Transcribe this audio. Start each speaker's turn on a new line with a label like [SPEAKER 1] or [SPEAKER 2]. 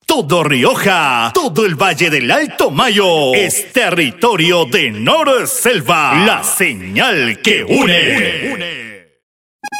[SPEAKER 1] Todo Rioja, todo el Valle del Alto Mayo es territorio de Norselva, la señal que une.